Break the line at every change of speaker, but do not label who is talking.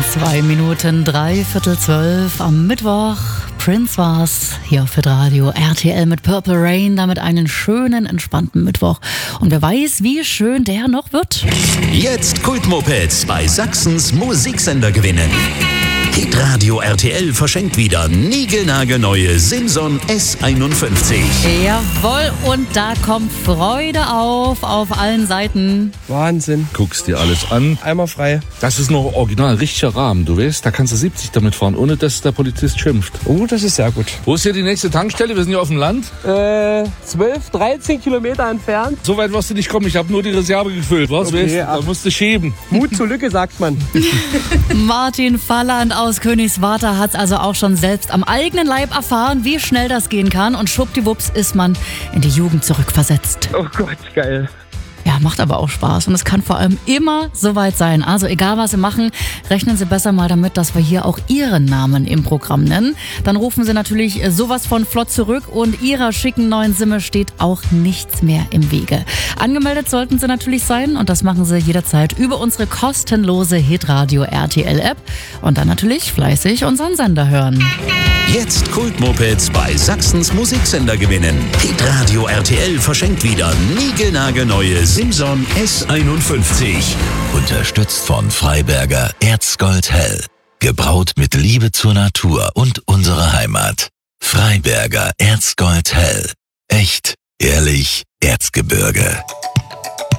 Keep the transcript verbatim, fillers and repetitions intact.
Zwei Minuten, drei Viertel zwölf am Mittwoch. Prince war's hier auf Radio R T L mit Purple Rain. Damit einen schönen, entspannten Mittwoch. Und wer weiß, wie schön der noch wird.
Jetzt Kultmopeds bei Sachsens Musiksender gewinnen. Hitradio R T L verschenkt wieder niegelnagelneue Simson S einundfünfzig.
Jawohl, und da kommt Freude auf, auf allen Seiten.
Wahnsinn.
Guckst dir alles an.
Einmal frei.
Das ist noch original, richtiger Rahmen. Du weißt, da kannst du siebzig damit fahren, ohne dass der Polizist schimpft.
Oh, das ist sehr gut.
Wo ist hier die nächste Tankstelle? Wir sind ja auf dem Land.
Äh, zwölf, dreizehn Kilometer entfernt.
So weit wirst du nicht kommen. Ich habe nur die Reserve gefüllt. Was
Okay,
weißt, da
ach.
musst du schieben.
Mut zur Lücke, sagt man.
Martin Falland aus Königswarter hat es also auch schon selbst am eigenen Leib erfahren, wie schnell das gehen kann. Und schwuppdiwupps ist man in die Jugend zurückversetzt.
Oh Gott, geil.
Ja, macht aber auch Spaß und es kann vor allem immer soweit sein. Also egal, was Sie machen, rechnen Sie besser mal damit, dass wir hier auch Ihren Namen im Programm nennen. Dann rufen Sie natürlich sowas von flott zurück und Ihrer schicken neuen Simme steht auch nichts mehr im Wege. Angemeldet sollten Sie natürlich sein und das machen Sie jederzeit über unsere kostenlose Hitradio R T L App und dann natürlich fleißig unseren Sender hören.
Jetzt Kultmopeds bei Sachsens Musiksender gewinnen. Hitradio R T L verschenkt wieder niegelnagelneue Simson S einundfünfzig.
Unterstützt von Freiberger Erzgold Hell. Gebraut mit Liebe zur Natur und unserer Heimat. Freiberger Erzgold Hell. Echt, ehrlich, Erzgebirge.